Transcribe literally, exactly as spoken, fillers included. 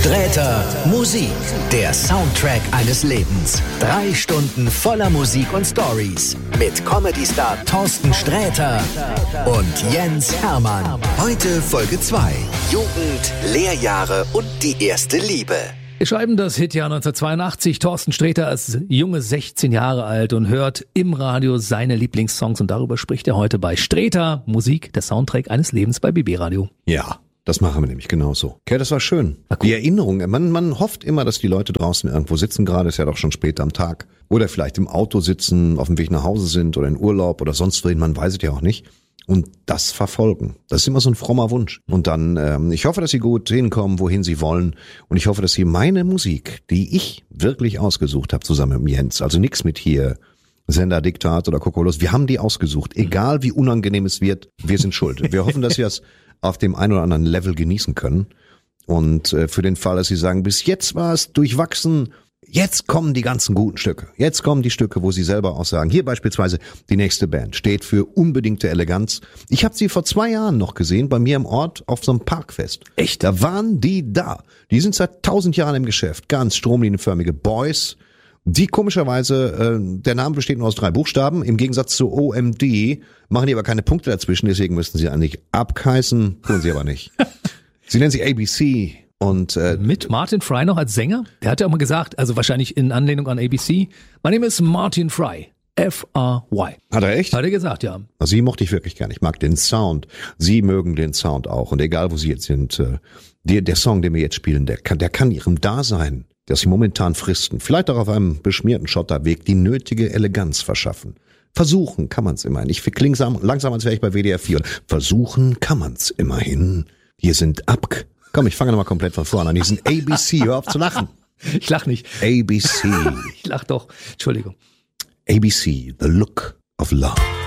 Sträter Musik, der Soundtrack eines Lebens. Drei Stunden voller Musik und Stories mit Comedy-Star Thorsten Sträter und Jens Hermann. Heute Folge zwei. Jugend, Lehrjahre und die erste Liebe. Wir schreiben das Hitjahr neunzehnhundertzweiundachtzig. Thorsten Sträter ist junge sechzehn Jahre alt und hört im Radio seine Lieblingssongs. Und darüber spricht er heute bei Sträter Musik, der Soundtrack eines Lebens bei B B Radio. Ja, das machen wir nämlich genauso. Okay, das war schön. War cool. Die Erinnerung, man, man hofft immer, dass die Leute draußen irgendwo sitzen, gerade ist ja doch schon spät am Tag. Oder vielleicht im Auto sitzen, auf dem Weg nach Hause sind oder in Urlaub oder sonst wohin, man weiß es ja auch nicht. Und das verfolgen. Das ist immer so ein frommer Wunsch. Und dann, ähm, ich hoffe, dass Sie gut hinkommen, wohin Sie wollen. Und ich hoffe, dass Sie meine Musik, die ich wirklich ausgesucht habe, zusammen mit Jens, also nichts mit hier Sender, Diktat oder Kokolos, wir haben die ausgesucht. Egal wie unangenehm es wird, wir sind schuld. Wir hoffen, dass wir es auf dem einen oder anderen Level genießen können. Und äh, für den Fall, dass Sie sagen, bis jetzt war es durchwachsen, jetzt kommen die ganzen guten Stücke. Jetzt kommen die Stücke, wo Sie selber auch sagen, hier beispielsweise die nächste Band steht für unbedingte Eleganz. Ich habe sie vor zwei Jahren noch gesehen, bei mir im Ort auf so einem Parkfest. Echt? Da waren die da. Die sind seit tausend Jahren im Geschäft. Ganz stromlinienförmige Boys, die komischerweise, äh, der Name besteht nur aus drei Buchstaben. Im Gegensatz zu O M D machen die aber keine Punkte dazwischen, deswegen müssten sie eigentlich abkeißen, tun sie aber nicht. Sie nennen sich A B C. Und, äh, mit Martin Fry noch als Sänger? Der hat ja auch mal gesagt, also wahrscheinlich in Anlehnung an A B C, mein Name ist Martin Fry. F R Y. Hat er echt? Hat er gesagt, ja. Also sie mochte ich wirklich gerne. Ich mag den Sound. Sie mögen den Sound auch. Und egal, wo sie jetzt sind, äh, der, der Song, den wir jetzt spielen, der kann, der kann ihrem Dasein, das sie momentan fristen, vielleicht auch auf einem beschmierten Schotterweg, die nötige Eleganz verschaffen. Versuchen kann man's immerhin. Ich klinge langsam, als wäre ich bei W D R vier. Versuchen kann man's immerhin. Hier sind Abk. Komm, ich fange nochmal komplett von vorne an. Hier sind A B C. Hör auf zu lachen. Ich lach nicht. A B C. Ich lach doch. Entschuldigung. A B C, The Look of Love.